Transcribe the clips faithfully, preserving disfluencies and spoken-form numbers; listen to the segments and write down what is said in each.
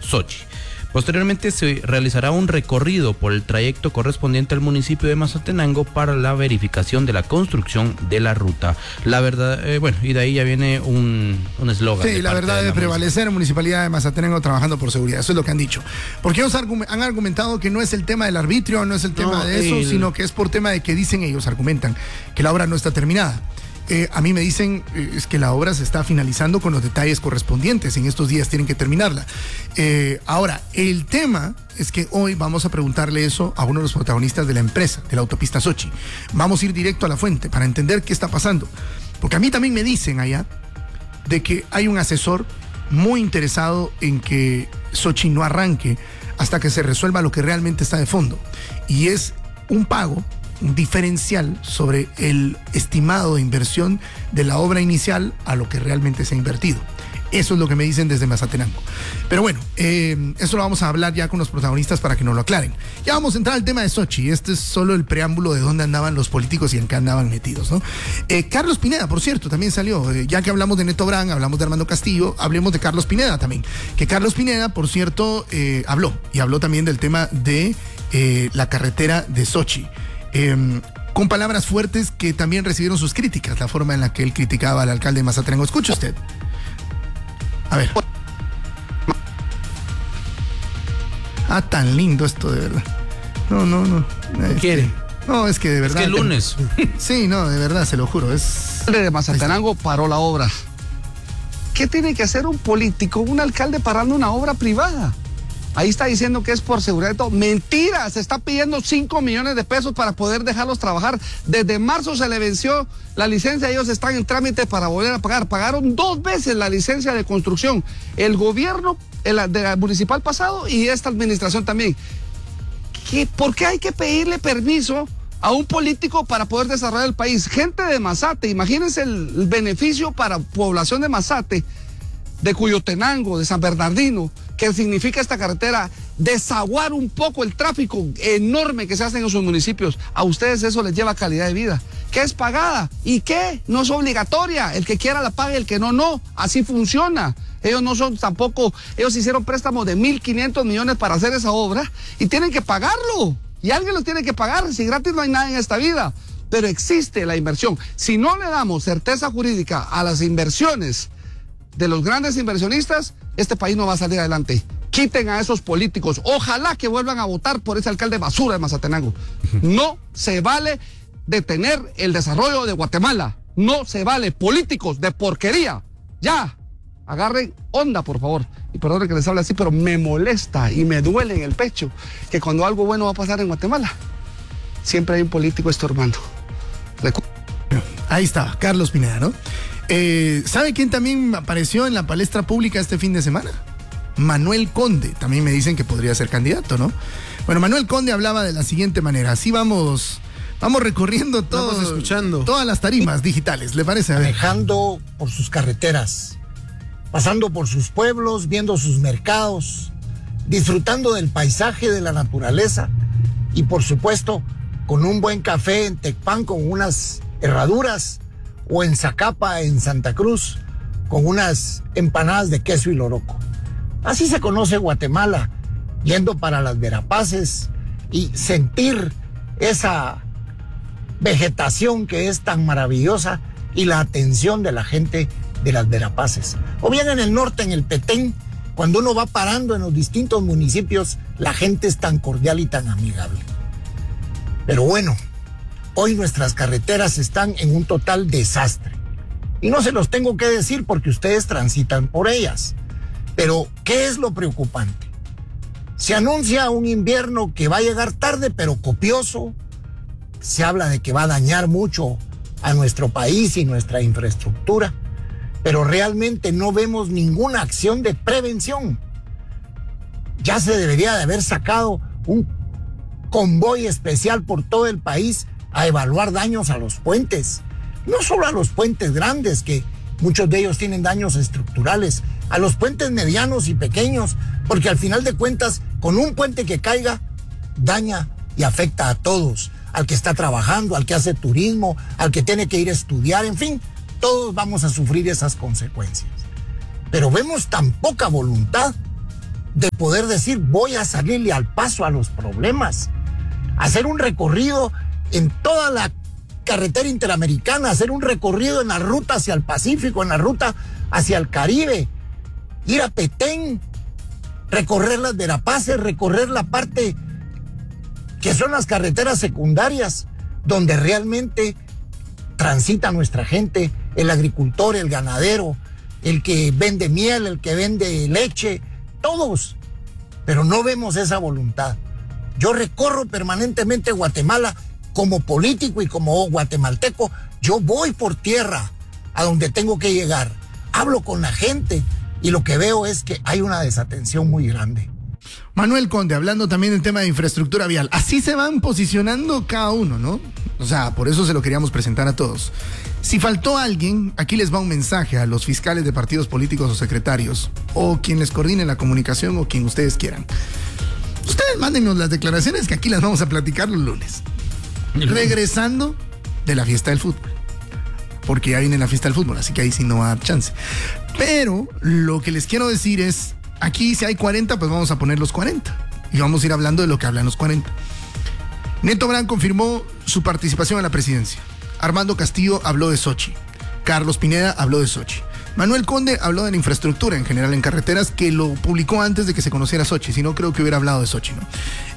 Sochi. Posteriormente se realizará un recorrido por el trayecto correspondiente al municipio de Mazatenango para la verificación de la construcción de la ruta. La verdad, eh, bueno, y de ahí ya viene un eslogan. Sí, la verdad debe prevalecer en Municipalidad de Mazatenango trabajando por seguridad, eso es lo que han dicho. Porque ellos han argumentado que no es el tema del arbitrio, no es el tema no, de eso, el... sino que es por tema de que dicen ellos, argumentan que la obra no está terminada. Eh, a mí me dicen eh, es que la obra se está finalizando con los detalles correspondientes, en estos días tienen que terminarla. Eh, ahora, el tema es que hoy vamos a preguntarle eso a uno de los protagonistas de la empresa, de la autopista Sochi. Vamos a ir directo a la fuente para entender qué está pasando. Porque a mí también me dicen allá de que hay un asesor muy interesado en que Sochi no arranque hasta que se resuelva lo que realmente está de fondo. Y es un pago, un diferencial sobre el estimado de inversión de la obra inicial a lo que realmente se ha invertido. Eso es lo que me dicen desde Mazatenango. Pero bueno, eh, eso lo vamos a hablar ya con los protagonistas para que nos lo aclaren. Ya vamos a entrar al tema de Sochi. Este es solo el preámbulo de dónde andaban los políticos y en qué andaban metidos, ¿no? Eh, Carlos Pineda, por cierto, también salió. Eh, ya que hablamos de Neto Brand, hablamos de Armando Castillo, hablemos de Carlos Pineda también. Que Carlos Pineda, por cierto, eh, habló. Y habló también del tema de eh, la carretera de Sochi. Eh, con palabras fuertes que también recibieron sus críticas, la forma en la que él criticaba al alcalde de Mazatenango. Escuche usted. A ver. Ah, tan lindo esto, de verdad. No, no, no. Este, ¿Quiere? No, es que de verdad. Es que el lunes. Sí, no, de verdad, se lo juro. Es. El de Mazatenango paró la obra. ¿Qué tiene que hacer un político, un alcalde parando una obra privada? Ahí está diciendo que es por seguridad y todo. Mentira, se está pidiendo cinco millones de pesos para poder dejarlos trabajar. Desde marzo se le venció la licencia, ellos están en trámite para volver a pagar. Pagaron dos veces la licencia de construcción. El gobierno el, de la municipal pasado y esta administración también. ¿Qué, ¿Por qué hay que pedirle permiso a un político para poder desarrollar el país? Gente de Mazate, imagínense el, el beneficio para población de Mazate, de Cuyotenango, de San Bernardino, que significa esta carretera, desaguar un poco el tráfico enorme que se hace en esos municipios. A ustedes eso les lleva calidad de vida, que es pagada. ¿Y qué? No es obligatoria. El que quiera la pague, el que no, no. Así funciona. Ellos no son tampoco, ellos hicieron préstamos de mil quinientos millones para hacer esa obra y tienen que pagarlo. Y alguien los tiene que pagar. Si gratis no hay nada en esta vida. Pero existe la inversión. Si no le damos certeza jurídica a las inversiones de los grandes inversionistas, este país no va a salir adelante. Quiten a esos políticos. Ojalá que vuelvan a votar por ese alcalde basura de Mazatenango. No se vale detener el desarrollo de Guatemala. No se vale. Políticos de porquería. Ya. Agarren onda, por favor. Y perdón que les hable así, pero me molesta y me duele en el pecho que cuando algo bueno va a pasar en Guatemala, siempre hay un político estorbando. Recu- Ahí está, Carlos Pineda, ¿no? Eh, ¿Sabe quién también apareció en la palestra pública este fin de semana? Manuel Conde. También me dicen que podría ser candidato, ¿no? Bueno, Manuel Conde hablaba de la siguiente manera. Así vamos, vamos recorriendo todo, vamos escuchando todas las tarimas digitales. ¿Le parece? Manejando por sus carreteras, pasando por sus pueblos, viendo sus mercados, disfrutando del paisaje, de la naturaleza y por supuesto con un buen café en Tecpan con unas herraduras, o en Zacapa, en Santa Cruz, con unas empanadas de queso y loroco. Así se conoce Guatemala, yendo para las Verapaces y sentir esa vegetación que es tan maravillosa y la atención de la gente de las Verapaces. O bien en el norte, en el Petén, cuando uno va parando en los distintos municipios, la gente es tan cordial y tan amigable. Pero bueno, hoy nuestras carreteras están en un total desastre. Y no se los tengo que decir porque ustedes transitan por ellas. Pero, ¿qué es lo preocupante? Se anuncia un invierno que va a llegar tarde, pero copioso. Se habla de que va a dañar mucho a nuestro país y nuestra infraestructura. Pero realmente no vemos ninguna acción de prevención. Ya se debería de haber sacado un convoy especial por todo el país a evaluar daños a los puentes, no solo a los puentes grandes, que muchos de ellos tienen daños estructurales, a los puentes medianos y pequeños, porque al final de cuentas, con un puente que caiga, daña y afecta a todos, al que está trabajando, al que hace turismo, al que tiene que ir a estudiar, en fin, todos vamos a sufrir esas consecuencias. Pero vemos tan poca voluntad de poder decir, voy a salirle al paso a los problemas, hacer un recorrido en toda la carretera interamericana, hacer un recorrido en la ruta hacia el Pacífico, en la ruta hacia el Caribe, ir a Petén, recorrer las Verapaces, recorrer la parte que son las carreteras secundarias, donde realmente transita nuestra gente, el agricultor, el ganadero, el que vende miel, el que vende leche, todos. Pero no vemos esa voluntad. Yo recorro permanentemente Guatemala como político y como guatemalteco. Yo voy por tierra a donde tengo que llegar. Hablo con la gente y lo que veo es que hay una desatención muy grande. Manuel Conde, hablando también del tema de infraestructura vial. Así se van posicionando cada uno, ¿no? O sea, por eso se lo queríamos presentar a todos. Si faltó alguien, aquí les va un mensaje a los fiscales de partidos políticos o secretarios, o quien les coordine la comunicación o quien ustedes quieran. Ustedes mándenos las declaraciones que aquí las vamos a platicar los lunes. Regresando de la fiesta del fútbol. Porque ya viene la fiesta del fútbol, así que ahí sí no va a dar chance. Pero lo que les quiero decir es, aquí si hay cuarenta, pues vamos a poner los cuarenta. Y vamos a ir hablando de lo que hablan los cuarenta. Neto Brand confirmó su participación en la presidencia. Armando Castillo habló de Sochi. Carlos Pineda habló de Sochi. Manuel Conde habló de la infraestructura en general en carreteras, que lo publicó antes de que se conociera Sochi, si no creo que hubiera hablado de Sochi, ¿no?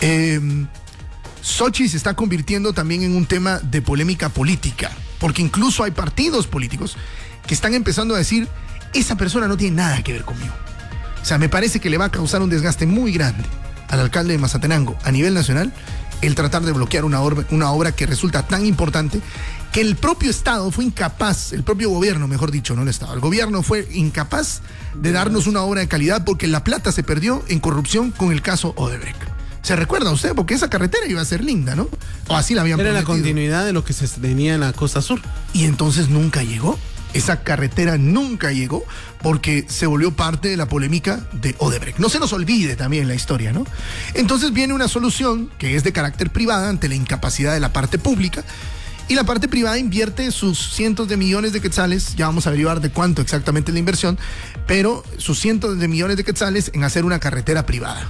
Eh, Sochi se está convirtiendo también en un tema de polémica política, porque incluso hay partidos políticos que están empezando a decir, esa persona no tiene nada que ver conmigo. O sea, me parece que le va a causar un desgaste muy grande al alcalde de Mazatenango a nivel nacional el tratar de bloquear una obra, una obra que resulta tan importante que el propio Estado fue incapaz, el propio gobierno, mejor dicho, no el Estado, el gobierno fue incapaz de darnos una obra de calidad porque la plata se perdió en corrupción con el caso Odebrecht. ¿Se recuerda usted? Porque esa carretera iba a ser linda, ¿no? O así la habían Era prometido. la continuidad de lo que se tenía en la costa sur. Y entonces nunca llegó. Esa carretera nunca llegó porque se volvió parte de la polémica de Odebrecht. No se nos olvide también la historia, ¿no? Entonces viene una solución que es de carácter privada ante la incapacidad de la parte pública, y la parte privada invierte sus cientos de millones de quetzales, ya vamos a averiguar de cuánto exactamente es la inversión, pero sus cientos de millones de quetzales en hacer una carretera privada.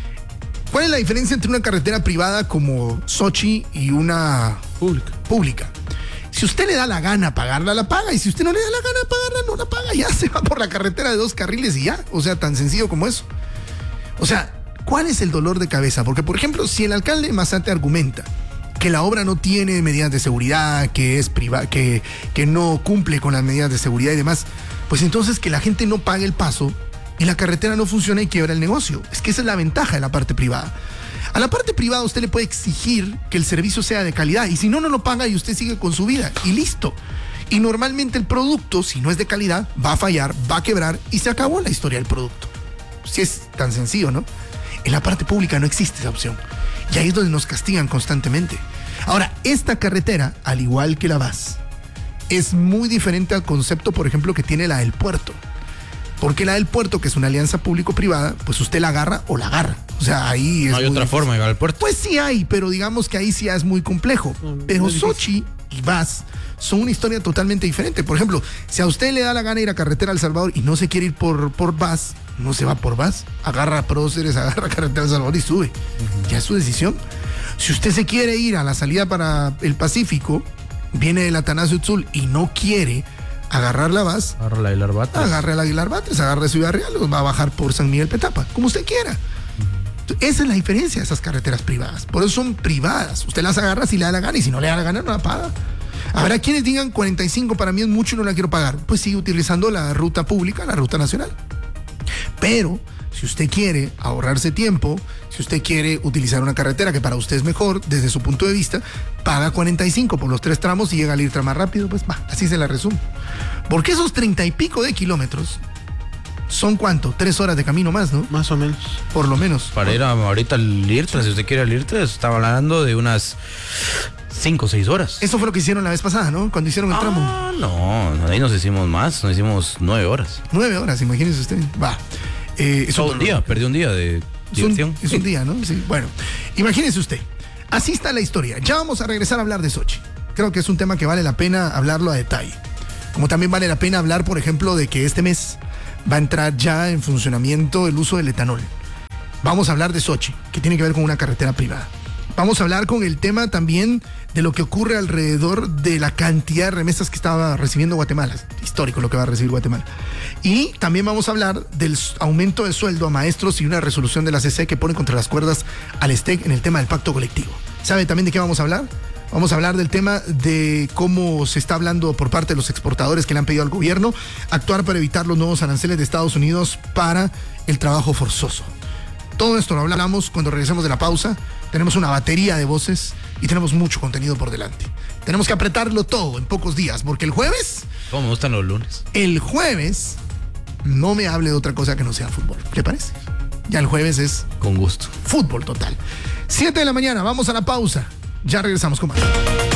¿Cuál es la diferencia entre una carretera privada como Sochi y una Pública. pública? Si usted le da la gana pagarla, la paga. Y si usted no le da la gana pagarla, no la paga. Ya se va por la carretera de dos carriles y ya. O sea, tan sencillo como eso. O sea, ¿cuál es el dolor de cabeza? Porque, por ejemplo, si el alcalde Mazate argumenta que la obra no tiene medidas de seguridad, que es privada, que, que no cumple con las medidas de seguridad y demás, pues entonces que la gente no pague el paso y la carretera no funciona y quiebra el negocio. Es que esa es la ventaja de la parte privada. A la parte privada usted le puede exigir que el servicio sea de calidad, y si no, no lo paga y usted sigue con su vida y listo. Y normalmente el producto, si no es de calidad, va a fallar, va a quebrar y se acabó la historia del producto. Si es tan sencillo, ¿no? En la parte pública no existe esa opción. Y ahí es donde nos castigan constantemente. Ahora, esta carretera, al igual que la V A S, es muy diferente al concepto, por ejemplo, que tiene la del puerto. Porque la del puerto, que es una alianza público-privada, pues usted la agarra o la agarra. O sea, ahí es No hay muy otra difícil. forma de llegar al puerto. Pues sí hay, pero digamos que ahí sí ya es muy complejo. Pero muy difícil. Sochi y V A S son una historia totalmente diferente. Por ejemplo, si a usted le da la gana ir a carretera El Salvador y no se quiere ir por, por V A S, no se va por V A S. Agarra próceres, agarra carretera El Salvador y sube. Uh-huh. Ya es su decisión. Si usted se quiere ir a la salida para el Pacífico, viene del Atanasio Tzul y no quiere agarrar la V A S, Agarra la Aguilar Batres. agarre el Aguilar Batres, agarre Ciudad Real, o va a bajar por San Miguel Petapa, como usted quiera. Esa es la diferencia de esas carreteras privadas. Por eso son privadas. Usted las agarra si le da la gana, y si no le da la gana, no la paga. Habrá quienes digan cuarenta y cinco para mí es mucho y no la quiero pagar. Pues sigue utilizando la ruta pública, la ruta nacional. Pero si usted quiere ahorrarse tiempo, si usted quiere utilizar una carretera que para usted es mejor desde su punto de vista, paga cuarenta y cinco por los tres tramos y llega al IRTRA más rápido, pues va, así se la resumo. Porque esos treinta y pico de kilómetros son ¿cuánto? Tres horas de camino más, ¿no? Más o menos. Por lo menos. Para ir a, ahorita al IRTRA, si usted quiere al IRTRA, estaba hablando de unas cinco o seis horas. Eso fue lo que hicieron la vez pasada, ¿no? Cuando hicieron el tramo. Ah, no, ahí nos hicimos más, nos hicimos nueve horas. Nueve horas, imagínese usted. Va. Eh, es Todo otro- un día, perdí un día de Es un, diversión. es un día, ¿no? Sí. Bueno, imagínese usted. Así está la historia. Ya vamos a regresar a hablar de Sochi. Creo que es un tema que vale la pena hablarlo a detalle. Como también vale la pena hablar, por ejemplo, de que este mes va a entrar ya en funcionamiento el uso del etanol. Vamos a hablar de Sochi, que tiene que ver con una carretera privada. Vamos a hablar con el tema también de lo que ocurre alrededor de la cantidad de remesas que estaba recibiendo Guatemala. Histórico lo que va a recibir Guatemala. Y también vamos a hablar del aumento de sueldo a maestros y una resolución de la C C que pone contra las cuerdas al S T E C en el tema del pacto colectivo. ¿Sabe también de qué vamos a hablar? Vamos a hablar del tema de cómo se está hablando por parte de los exportadores que le han pedido al gobierno actuar para evitar los nuevos aranceles de Estados Unidos para el trabajo forzoso. Todo esto lo hablamos cuando regresemos de la pausa. Tenemos una batería de voces y tenemos mucho contenido por delante. Tenemos que apretarlo todo en pocos días, porque el jueves... ¿Cómo me gustan los lunes? El jueves no me hable de otra cosa que no sea fútbol. ¿Qué parece? Ya el jueves es... Con gusto. Fútbol total. siete de la mañana, vamos a la pausa. Ya regresamos con más.